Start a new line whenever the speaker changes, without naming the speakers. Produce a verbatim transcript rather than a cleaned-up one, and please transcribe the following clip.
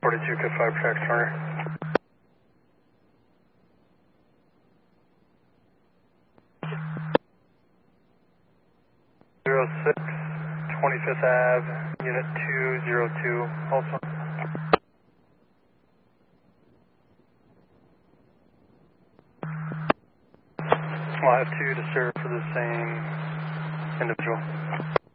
forty-two, Cut five, track corner. zero six, twenty-fifth Ave, Unit two zero two, also. I'll have two to serve for the same individual.